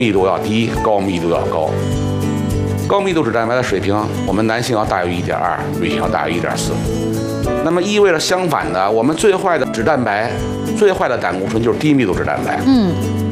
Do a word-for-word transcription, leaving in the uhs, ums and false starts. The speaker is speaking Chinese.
密度要低，高密度要高。高密度脂蛋白的水平，我们男性要大于一点二，女性要大于一点四。那么意味着相反的，我们最坏的脂蛋白、最坏的胆固醇就是低密度脂蛋白。 嗯。